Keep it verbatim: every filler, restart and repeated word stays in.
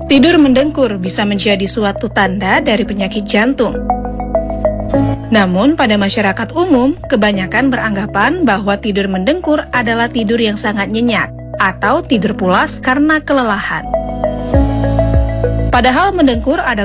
Tidur mendengkur bisa menjadi suatu tanda dari penyakit jantung. Namun, pada masyarakat umum, kebanyakan beranggapan bahwa tidur mendengkur adalah tidur yang sangat nyenyak atau tidur pulas karena kelelahan. Padahal mendengkur adalah